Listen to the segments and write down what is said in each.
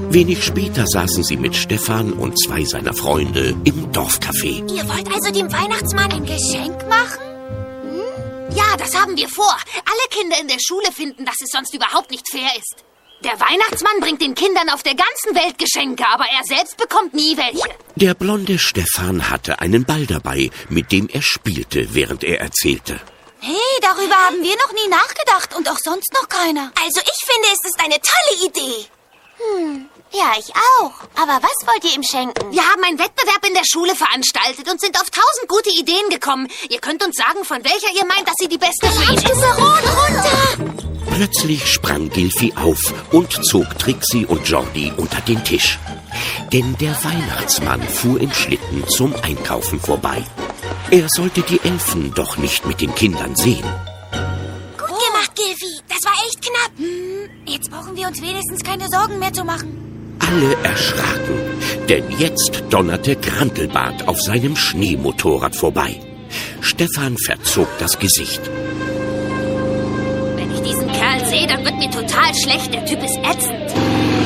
Wenig später saßen sie mit Stefan und 2 seiner Freunde im Dorfcafé. Ihr wollt also dem Weihnachtsmann ein Geschenk machen? Ja, das haben wir vor. Alle Kinder in der Schule finden, dass es sonst überhaupt nicht fair ist. Der Weihnachtsmann bringt den Kindern auf der ganzen Welt Geschenke, aber er selbst bekommt nie welche. Der blonde Stefan hatte einen Ball dabei, mit dem er spielte, während er erzählte. Hey, darüber haben wir noch nie nachgedacht und auch sonst noch keiner. Also ich finde, es ist eine tolle Idee. Ja, ich auch. Aber was wollt ihr ihm schenken? Wir haben einen Wettbewerb in der Schule veranstaltet und sind auf 1000 gute Ideen gekommen. Ihr könnt uns sagen, von welcher ihr meint, dass sie die beste für ihn ist. Runter! Plötzlich sprang Gilfi auf und zog Trixie und Jordi unter den Tisch. Denn der Weihnachtsmann fuhr im Schlitten zum Einkaufen vorbei. Er sollte die Elfen doch nicht mit den Kindern sehen. Gut gemacht, Gilfi. Das war echt knapp. Jetzt brauchen wir uns wenigstens keine Sorgen mehr zu machen. Alle erschraken, denn jetzt donnerte Grantelbart auf seinem Schneemotorrad vorbei. Stefan verzog das Gesicht. Wenn ich diesen Kerl sehe, dann wird mir total schlecht. Der Typ ist ätzend.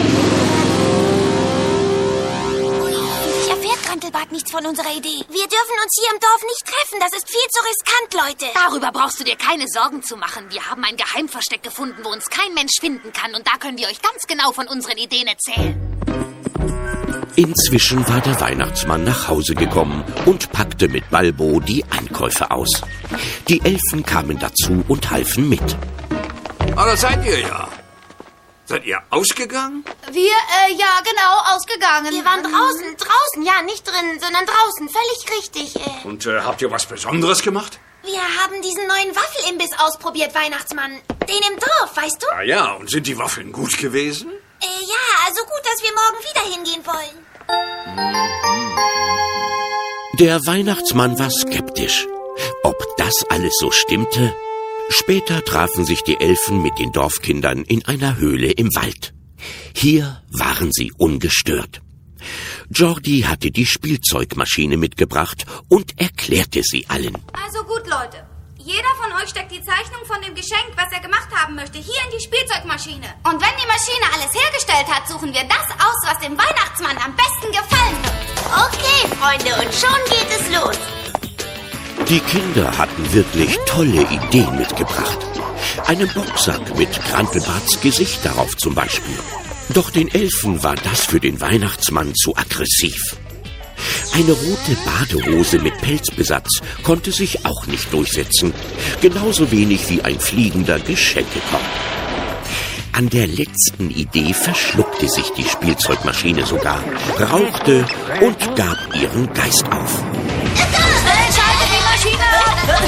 Hoffentlich erfährt Grantelbart nichts von unserer Idee. Wir dürfen uns hier im Dorf nicht treffen. Das ist viel zu riskant, Leute. Darüber brauchst du dir keine Sorgen zu machen. Wir haben ein Geheimversteck gefunden, wo uns kein Mensch finden kann. Und da können wir euch ganz genau von unseren Ideen erzählen. Inzwischen war der Weihnachtsmann nach Hause gekommen und packte mit Balbo die Einkäufe aus. Die Elfen kamen dazu und halfen mit. Da seid ihr ja. Seid ihr ausgegangen? Wir, ja, genau, ausgegangen. Wir waren draußen, ja, nicht drin, sondern draußen, völlig richtig. Und habt ihr was Besonderes gemacht? Wir haben diesen neuen Waffelimbiss ausprobiert, Weihnachtsmann. Den im Dorf, weißt du? Ah ja, und sind die Waffeln gut gewesen? Ja, so gut, dass wir morgen wieder hingehen wollen. Der Weihnachtsmann war skeptisch. Ob das alles so stimmte? Später trafen sich die Elfen mit den Dorfkindern in einer Höhle im Wald. Hier waren sie ungestört. Jordi hatte die Spielzeugmaschine mitgebracht und erklärte sie allen. Also gut, Leute. Jeder von euch steckt die Zeichnung von dem Geschenk, was er gemacht haben möchte, hier in die Spielzeugmaschine. Und wenn die Maschine alles hergestellt hat, suchen wir das aus, was dem Weihnachtsmann am besten gefallen wird. Okay, Freunde, und schon geht es los. Die Kinder hatten wirklich tolle Ideen mitgebracht. Einen Boxsack mit Grantelbarts Gesicht darauf zum Beispiel. Doch den Elfen war das für den Weihnachtsmann zu aggressiv. Eine rote Badehose mit Pelzbesatz konnte sich auch nicht durchsetzen. Genauso wenig wie ein fliegender Geschenkekorb. An der letzten Idee verschluckte sich die Spielzeugmaschine sogar, rauchte und gab ihren Geist auf. Schaltet die Maschine ab!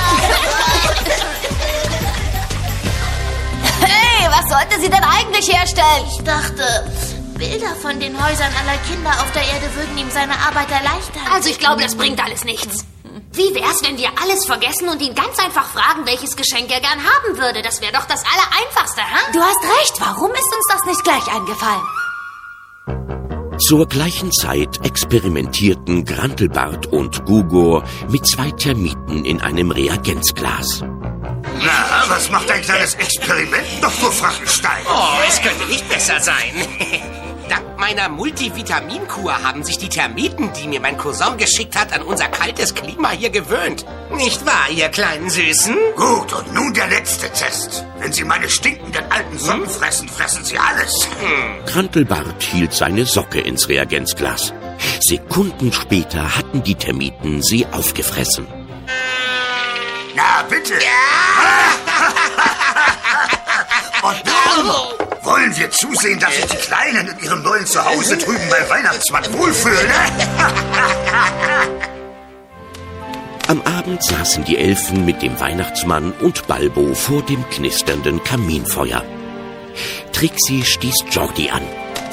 Hey, was sollte sie denn eigentlich herstellen? Ich dachte, Bilder von den Häusern aller Kinder auf der Erde würden ihm seine Arbeit erleichtern. Also ich glaube, das bringt alles nichts. Wie wär's, wenn wir alles vergessen und ihn ganz einfach fragen, welches Geschenk er gern haben würde? Das wäre doch das Allereinfachste, hä? Du hast recht, warum ist uns das nicht gleich eingefallen? Zur gleichen Zeit experimentierten Grantelbart und Gugor mit 2 Termiten in einem Reagenzglas. Na, was macht ein kleines Experiment doch für Frankenstein? Oh, es könnte nicht besser sein. Dank meiner Multivitaminkur haben sich die Termiten, die mir mein Cousin geschickt hat, an unser kaltes Klima hier gewöhnt. Nicht wahr, ihr kleinen Süßen? Gut, und nun der letzte Test. Wenn Sie meine stinkenden alten Socken fressen, fressen Sie alles. Grantelbart hielt seine Socke ins Reagenzglas. Sekunden später hatten die Termiten sie aufgefressen. Na, bitte. Und nun wollen wir zusehen, dass sich die Kleinen in ihrem neuen Zuhause drüben bei Weihnachtsmann wohlfühlen. Am Abend saßen die Elfen mit dem Weihnachtsmann und Balbo vor dem knisternden Kaminfeuer. Trixie stieß Jordi an.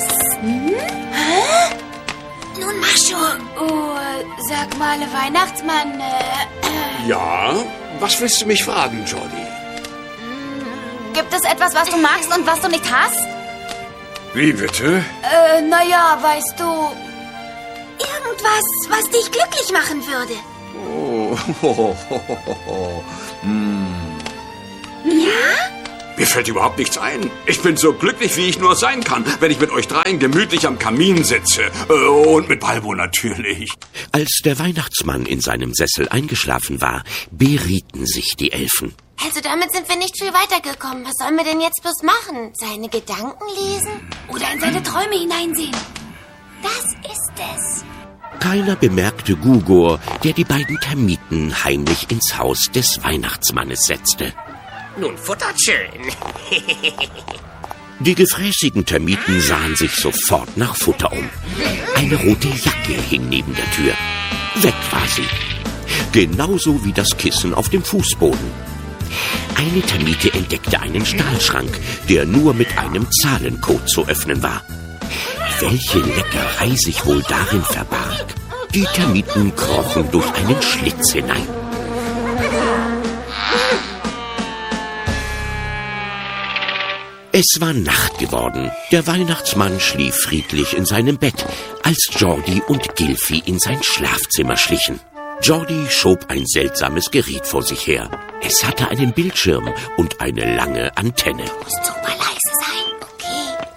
Nun mach schon. Oh, sag mal, Weihnachtsmann, Ja? Was willst du mich fragen, Jordi? gibt es etwas, was du magst und was du nicht hast? Wie bitte? Naja, weißt du... Irgendwas, was dich glücklich machen würde. Oh. Ja? Mir fällt überhaupt nichts ein. Ich bin so glücklich, wie ich nur sein kann, wenn ich mit euch dreien gemütlich am Kamin sitze. Und mit Balbo natürlich. Als der Weihnachtsmann in seinem Sessel eingeschlafen war, berieten sich die Elfen. Also damit sind wir nicht viel weitergekommen. Was sollen wir denn jetzt bloß machen? Seine Gedanken lesen? Oder in seine Träume hineinsehen. Das ist es. Keiner bemerkte Gugor, der die beiden Termiten heimlich ins Haus des Weihnachtsmannes setzte. Nun futtert schön. Die gefräßigen Termiten sahen sich sofort nach Futter um. Eine rote Jacke hing neben der Tür. Weg war sie. Genauso wie das Kissen auf dem Fußboden. Eine Termite entdeckte einen Stahlschrank, der nur mit einem Zahlencode zu öffnen war. Welche Leckerei sich wohl darin verbarg? Die Termiten krochen durch einen Schlitz hinein. Es war Nacht geworden. Der Weihnachtsmann schlief friedlich in seinem Bett, als Jordi und Gilfi in sein Schlafzimmer schlichen. Jordi schob ein seltsames Gerät vor sich her. Es hatte einen Bildschirm und eine lange Antenne. Musst super leise sein, okay?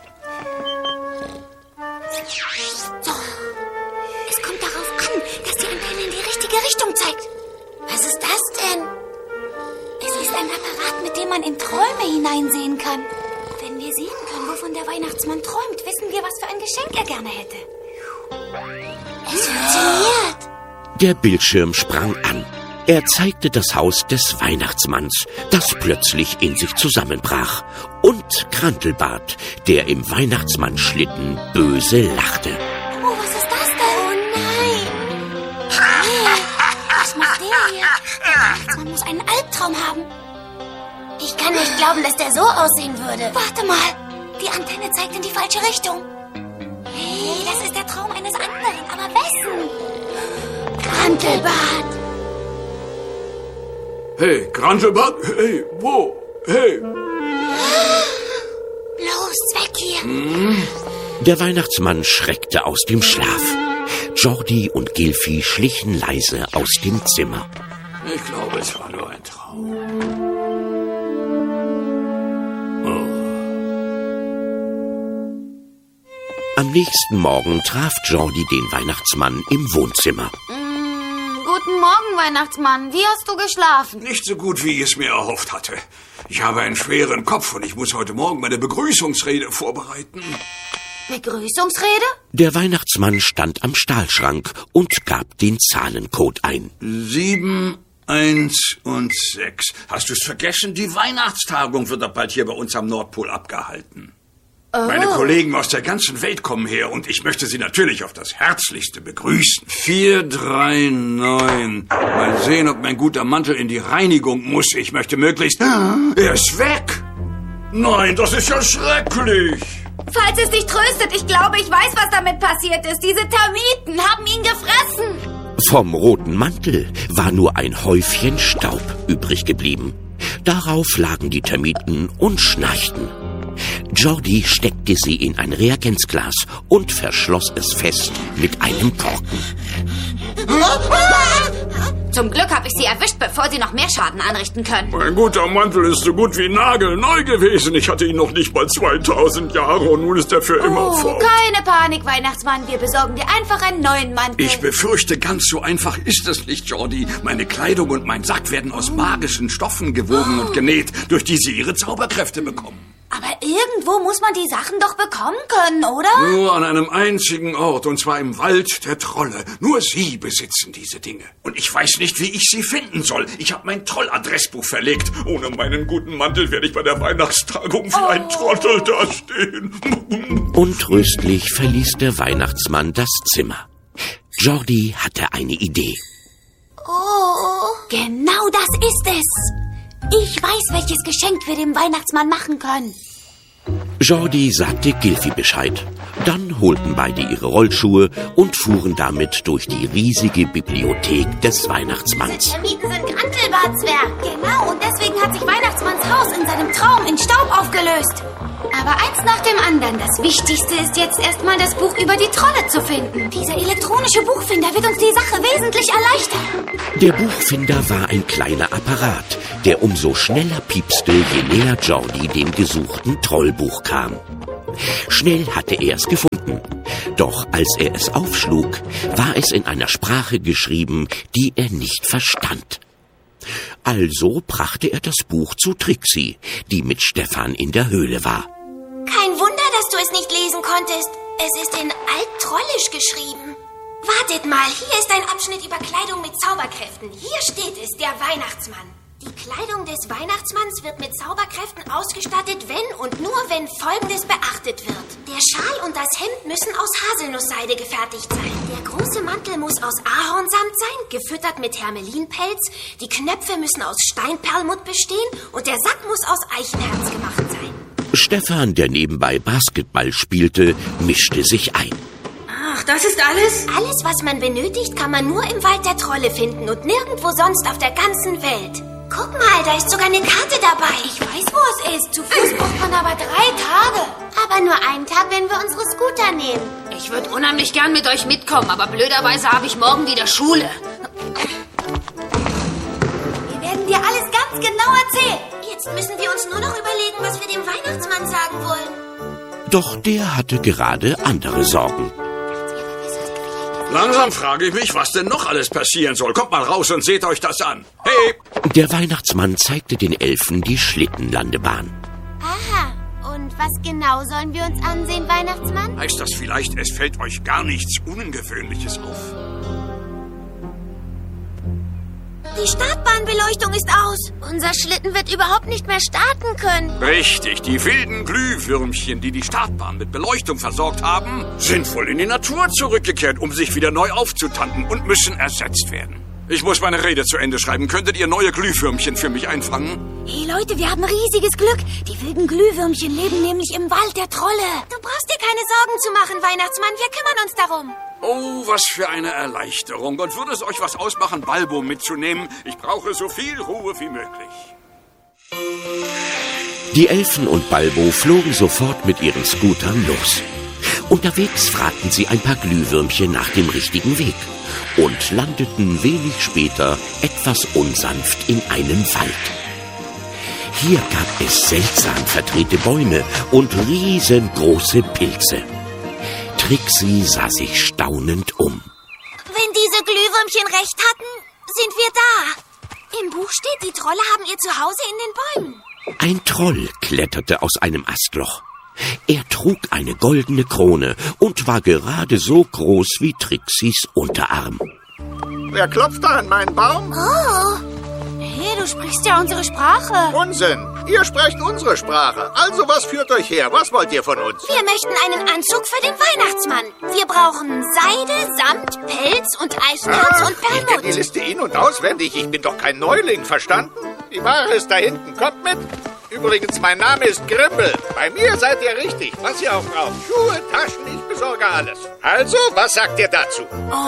So. Es kommt darauf an, dass die Antenne in die richtige Richtung zeigt. Was ist das denn? Es ist ein Apparat, mit dem man in Träume hineinsehen kann. Wenn wir sehen können, wovon der Weihnachtsmann träumt, wissen wir, was für ein Geschenk er gerne hätte. Es funktioniert. Der Bildschirm sprang an. Er zeigte das Haus des Weihnachtsmanns, das plötzlich in sich zusammenbrach. Und Krantelbart, der im Weihnachtsmann-Schlitten böse lachte. Oh, was ist das denn? Oh nein. Was macht der hier? Der Weihnachtsmann muss einen Albtraum haben. Ich kann nicht glauben, dass der so aussehen würde. Warte mal. Die Antenne zeigt in die falsche Richtung. Hey, das ist der Traum eines anderen. Aber wessen? Krantelbart. Hey, Krantelbart? Hey, wo? Hey. Los, weg hier. Der Weihnachtsmann schreckte aus dem Schlaf. Jordi und Gilfi schlichen leise aus dem Zimmer. Ich glaube, es war nur ein Traum. Am nächsten Morgen traf Jordi den Weihnachtsmann im Wohnzimmer. Guten Morgen, Weihnachtsmann. Wie hast du geschlafen? Nicht so gut, wie ich es mir erhofft hatte. Ich habe einen schweren Kopf und ich muss heute Morgen meine Begrüßungsrede vorbereiten. Begrüßungsrede? Der Weihnachtsmann stand am Stahlschrank und gab den Zahlencode ein. 7, 1 und 6. Hast du es vergessen? Die Weihnachtstagung wird doch bald hier bei uns am Nordpol abgehalten. Meine Kollegen aus der ganzen Welt kommen her und ich möchte sie natürlich auf das Herzlichste begrüßen. 4, 3, 9. Mal sehen, ob mein guter Mantel in die Reinigung muss. Ich möchte möglichst... Er ist weg! Nein, das ist ja schrecklich! Falls es dich tröstet, ich glaube, ich weiß, was damit passiert ist. Diese Termiten haben ihn gefressen. Vom roten Mantel war nur ein Häufchen Staub übrig geblieben. Darauf lagen die Termiten und schnarchten. Jordi steckte sie in ein Reagenzglas und verschloss es fest mit einem Korken. Zum Glück habe ich sie erwischt, bevor sie noch mehr Schaden anrichten können. Mein guter Mantel ist so gut wie nagelneu gewesen. Ich hatte ihn noch nicht mal 2000 Jahre und nun ist er für immer fort. Keine Panik, Weihnachtsmann. Wir besorgen dir einfach einen neuen Mantel. Ich befürchte, ganz so einfach ist es nicht, Jordi. Meine Kleidung und mein Sack werden aus magischen Stoffen gewoben und genäht, durch die sie ihre Zauberkräfte bekommen. Aber irgendwo muss man die Sachen doch bekommen können, oder? Nur an einem einzigen Ort, und zwar im Wald der Trolle. Nur sie besitzen diese Dinge. Und ich weiß nicht, wie ich sie finden soll. Ich habe mein Trolladressbuch verlegt. Ohne meinen guten Mantel werde ich bei der Weihnachtstagung wie ein Trottel dastehen. Untröstlich verließ der Weihnachtsmann das Zimmer. Jordi hatte eine Idee. Oh. Genau das ist es. Ich weiß, welches Geschenk wir dem Weihnachtsmann machen können. Jordi sagte Gilfi Bescheid. Dann holten beide ihre Rollschuhe und fuhren damit durch die riesige Bibliothek des Weihnachtsmanns. Diese Termiten sind Krantelbarts Werk. Genau, und deswegen hat sich Weihnachtsmanns Haus in seinem Traum in Staub aufgelöst. Aber eins nach dem anderen. Das Wichtigste ist jetzt erstmal das Buch über die Trolle zu finden. Dieser elektronische Buchfinder wird uns die Sache wesentlich erleichtern. Der Buchfinder war ein kleiner Apparat, der umso schneller piepste, je näher Jordi dem gesuchten Trollbuch kam. Schnell hatte er es gefunden. Doch als er es aufschlug, war es in einer Sprache geschrieben, die er nicht verstand. Also brachte er das Buch zu Trixie, die mit Stefan in der Höhle war. Kein Wunder, dass du es nicht lesen konntest. Es ist in Alttrollisch geschrieben. Wartet mal, hier ist ein Abschnitt über Kleidung mit Zauberkräften. Hier steht es, der Weihnachtsmann. Die Kleidung des Weihnachtsmanns wird mit Zauberkräften ausgestattet, wenn und nur wenn Folgendes beachtet wird. Der Schal und das Hemd müssen aus Haselnussseide gefertigt sein. Der große Mantel muss aus Ahornsamt sein, gefüttert mit Hermelinpelz. Die Knöpfe müssen aus Steinperlmutt bestehen und der Sack muss aus Eichenherz gemacht sein. Stefan, der nebenbei Basketball spielte, mischte sich ein. Ach, das ist alles? Alles, was man benötigt, kann man nur im Wald der Trolle finden und nirgendwo sonst auf der ganzen Welt. Guck mal, da ist sogar eine Karte dabei. Ich weiß, wo es ist. Zu Fuß braucht man aber 3 Tage. Aber nur einen Tag, wenn wir unsere Scooter nehmen. Ich würde unheimlich gern mit euch mitkommen, aber blöderweise habe ich morgen wieder Schule. Wir werden dir alles ganz genau erzählen. Jetzt müssen wir uns nur noch überlegen, was wir dem Weihnachtsmann sagen wollen. Doch der hatte gerade andere Sorgen. Langsam frage ich mich, was denn noch alles passieren soll. Kommt mal raus und seht euch das an. Hey! Der Weihnachtsmann zeigte den Elfen die Schlittenlandebahn. Aha, und was genau sollen wir uns ansehen, Weihnachtsmann? Heißt das vielleicht, es fällt euch gar nichts Ungewöhnliches auf? Die Startbahnbeleuchtung ist aus. Unser Schlitten wird überhaupt nicht mehr starten können. Richtig, die wilden Glühwürmchen, die die Startbahn mit Beleuchtung versorgt haben, sind wohl in die Natur zurückgekehrt, um sich wieder neu aufzutanken und müssen ersetzt werden. Ich muss meine Rede zu Ende schreiben. Könntet ihr neue Glühwürmchen für mich einfangen? Hey Leute, wir haben riesiges Glück. Die wilden Glühwürmchen leben nämlich im Wald der Trolle. Du brauchst dir keine Sorgen zu machen, Weihnachtsmann. Wir kümmern uns darum. Oh, was für eine Erleichterung. Und würde es euch was ausmachen, Balbo mitzunehmen? Ich brauche so viel Ruhe wie möglich. Die Elfen und Balbo flogen sofort mit ihren Scootern los. Unterwegs fragten sie ein paar Glühwürmchen nach dem richtigen Weg und landeten wenig später etwas unsanft in einem Wald. Hier gab es seltsam verdrehte Bäume und riesengroße Pilze. Trixie sah sich staunend um. Wenn diese Glühwürmchen recht hatten, sind wir da. Im Buch steht, die Trolle haben ihr Zuhause in den Bäumen. Ein Troll kletterte aus einem Astloch. Er trug eine goldene Krone und war gerade so groß wie Trixies Unterarm. Wer klopft da an meinen Baum? Oh, Hey, du sprichst ja unsere Sprache. Unsinn! Ihr sprecht unsere Sprache. Also was führt euch her? Was wollt ihr von uns? wir möchten einen Anzug für den Weihnachtsmann. Wir brauchen Seide, Samt, Pelz und Eichenherz und ich kenne die Perlmutt. Liste in- und auswendig. Ich bin doch kein Neuling, verstanden? Die Ware ist da hinten. Kommt mit. Übrigens, mein Name ist Grimbel. Bei mir seid ihr richtig. Was ihr auch braucht. Schuhe, Taschen, ich besorge alles. Also, was sagt ihr dazu?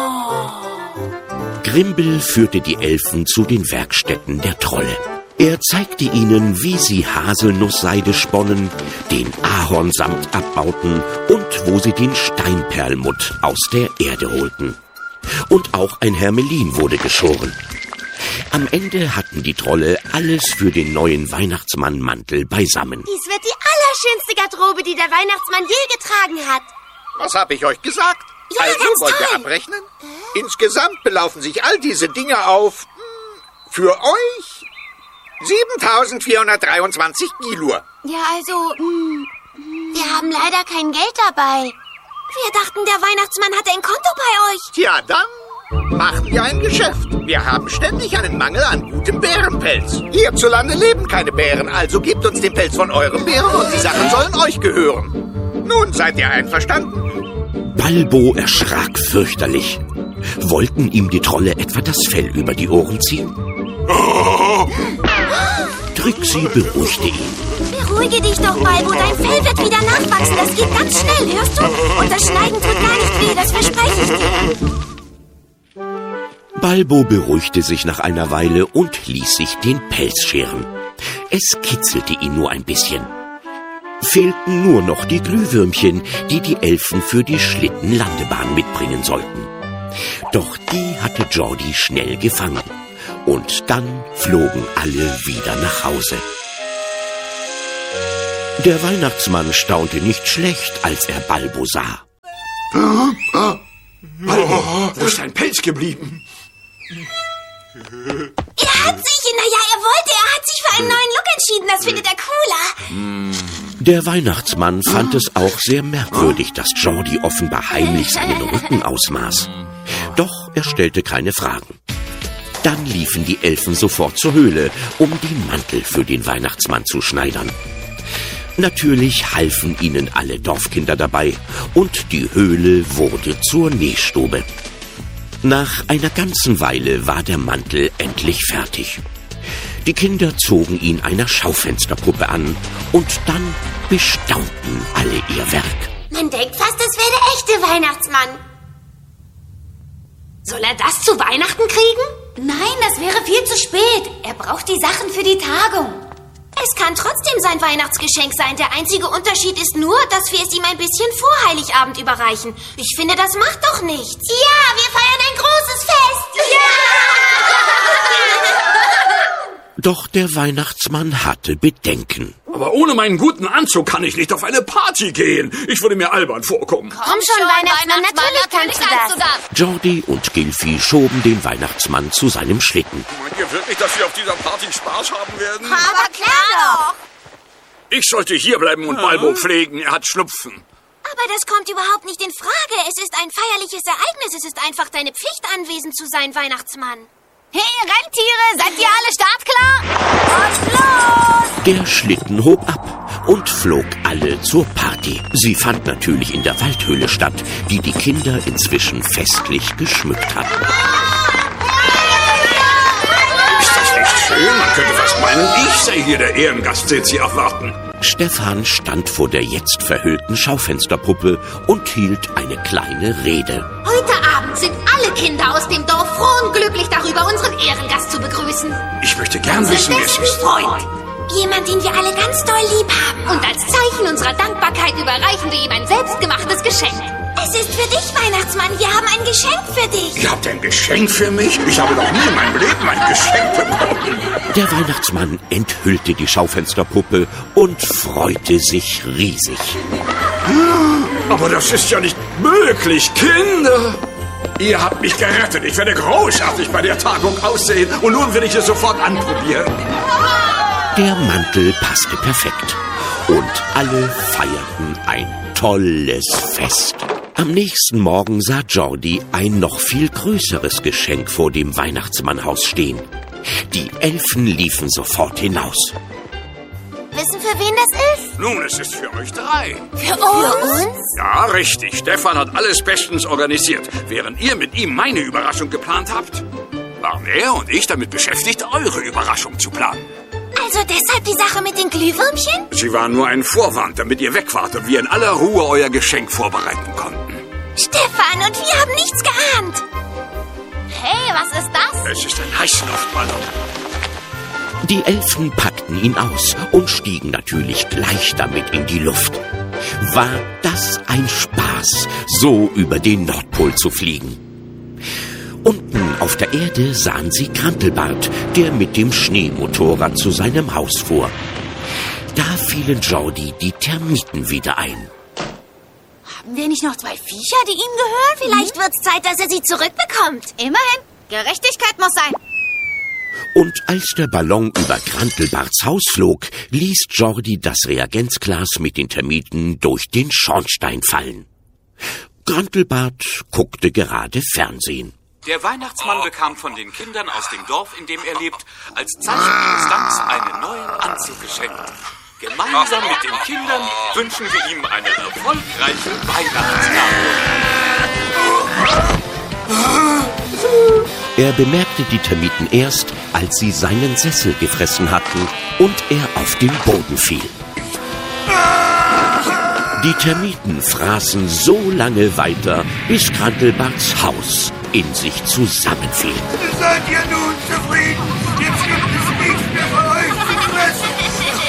Grimbel führte die Elfen zu den Werkstätten der Trolle. Er zeigte ihnen, wie sie Haselnussseide sponnen, den Ahornsamt abbauten und wo sie den Steinperlmutt aus der Erde holten. Und auch ein Hermelin wurde geschoren. Am Ende hatten die Trolle alles für den neuen Weihnachtsmann-Mantel beisammen. Dies wird die allerschönste Garderobe, die der Weihnachtsmann je getragen hat. Was habe ich euch gesagt? Ja, also, ganz wollt ihr toll. abrechnen? Insgesamt belaufen sich all diese Dinge auf, für euch, 7.423 Gilur. Ja, also, Wir haben leider kein Geld dabei. Wir dachten, der Weihnachtsmann hatte ein Konto bei euch. Tja, dann machen wir ein Geschäft. Wir haben ständig einen Mangel an gutem Bärenpelz. Hierzulande leben keine Bären, also gebt uns den Pelz von eurem Bären und die Sachen sollen euch gehören. Nun seid ihr einverstanden? Balbo erschrak fürchterlich. Wollten ihm die Trolle etwa das Fell über die Ohren ziehen? Trixie beruhigte ihn. Beruhige dich doch, Balbo. Dein Fell wird wieder nachwachsen. Das geht ganz schnell, hörst du? Und das Schneiden tut gar nicht weh, das verspreche ich dir. Balbo beruhigte sich nach einer Weile und ließ sich den Pelz scheren. Es kitzelte ihn nur ein bisschen. Fehlten nur noch die Glühwürmchen, die die Elfen für die Schlittenlandebahn mitbringen sollten. Doch die hatte Geordie schnell gefangen. Und dann flogen alle wieder nach Hause. Der Weihnachtsmann staunte nicht schlecht, als er Balbo sah. Balbo, wo ist dein Pelz geblieben? Er hat sich für einen neuen Look entschieden. Das findet er cooler. Der Weihnachtsmann fand es auch sehr merkwürdig, dass Geordie offenbar heimlich seinen Rücken ausmaß. Doch er stellte keine Fragen. Dann liefen die Elfen sofort zur Höhle, um den Mantel für den Weihnachtsmann zu schneidern. Natürlich halfen ihnen alle Dorfkinder dabei und die Höhle wurde zur Nähstube. Nach einer ganzen Weile war der Mantel endlich fertig. Die Kinder zogen ihn einer Schaufensterpuppe an und dann bestaunten alle ihr Werk. Man denkt fast, es wäre der echte Weihnachtsmann. Soll er das zu Weihnachten kriegen? Nein, das wäre viel zu spät. Er braucht die Sachen für die Tagung. Es kann trotzdem sein Weihnachtsgeschenk sein. Der einzige Unterschied ist nur, dass wir es ihm ein bisschen vor Heiligabend überreichen. Ich finde, das macht doch nichts. Ja, wir feiern ein großes Fest. Doch der Weihnachtsmann hatte Bedenken. Aber ohne meinen guten Anzug kann ich nicht auf eine Party gehen. Ich würde mir albern vorkommen. Komm schon, Weihnachtsmann, natürlich kannst du das. Geordie und Gilfi schoben den Weihnachtsmann zu seinem Schlitten. Meint ihr wirklich, dass wir auf dieser Party Spaß haben werden? Aber klar doch. Ich sollte hierbleiben und Balbo pflegen. Er hat Schnupfen. Aber das kommt überhaupt nicht in Frage. Es ist ein feierliches Ereignis. Es ist einfach deine Pflicht, anwesend zu sein, Weihnachtsmann. Hey, Rentiere, seid ihr alle startklar? Und los! Der Schlitten hob ab und flog alle zur Party. Sie fand natürlich in der Waldhöhle statt, die die Kinder inzwischen festlich geschmückt hatten. Ist das nicht schön? Man könnte fast meinen, ich sei hier der Ehrengast, den Sie erwarten. Stefan stand vor der jetzt verhüllten Schaufensterpuppe und hielt eine kleine Rede. Heute Abend sind alle Kinder aus dem Dorf froh und glücklich darüber, unseren Ehrengast zu begrüßen. Ich möchte gern wissen, wer es ist. Freund. Jemand, den wir alle ganz doll lieb haben. Und als Zeichen unserer Dankbarkeit überreichen wir ihm ein selbstgemachtes Geschenk. Es ist für dich, Weihnachtsmann. Wir haben ein Geschenk für dich. Ihr habt ein Geschenk für mich? Ich habe noch nie in meinem Leben ein Geschenk bekommen. Der Weihnachtsmann enthüllte die Schaufensterpuppe und freute sich riesig. Aber das ist ja nicht möglich, Kinder. Ihr habt mich gerettet. Ich werde großartig bei der Tagung aussehen. Und nun will ich es sofort anprobieren. Der Mantel passte perfekt. Und alle feierten ein tolles Fest. Am nächsten Morgen sah Geordie ein noch viel größeres Geschenk vor dem Weihnachtsmannhaus stehen. Die Elfen liefen sofort hinaus. Wissen, für wen das ist? Nun, es ist für euch drei. Für uns? Ja, richtig. Stefan hat alles bestens organisiert. Während ihr mit ihm meine Überraschung geplant habt, waren er und ich damit beschäftigt, eure Überraschung zu planen. Also deshalb die Sache mit den Glühwürmchen? Sie waren nur ein Vorwand, damit ihr weg wart und wir in aller Ruhe euer Geschenk vorbereiten konnten. Stefan, und wir haben nichts geahnt. Hey, was ist das? Es ist ein Heißluftballon. Die Elfen packten ihn aus und stiegen natürlich gleich damit in die Luft. War das ein Spaß, so über den Nordpol zu fliegen? Unten auf der Erde sahen sie Grantelbart, der mit dem Schneemotorrad zu seinem Haus fuhr. Da fielen Geordie die Termiten wieder ein. Haben wir nicht noch 2 Viecher, die ihm gehören? Vielleicht wird's Zeit, dass er sie zurückbekommt. Immerhin. Gerechtigkeit muss sein. Und als der Ballon über Grantelbarts Haus flog, ließ Geordie das Reagenzglas mit den Termiten durch den Schornstein fallen. Grantelbart guckte gerade Fernsehen. Der Weihnachtsmann bekam von den Kindern aus dem Dorf, in dem er lebt, als Zeichen ihres Danks einen neuen Anzug geschenkt. Gemeinsam mit den Kindern wünschen wir ihm eine erfolgreiche Weihnachtstagung. Er bemerkte die Termiten erst, als sie seinen Sessel gefressen hatten und er auf den Boden fiel. Die Termiten fraßen so lange weiter, bis Grantelbarts Haus in sich zusammenfiel. Seid ihr nun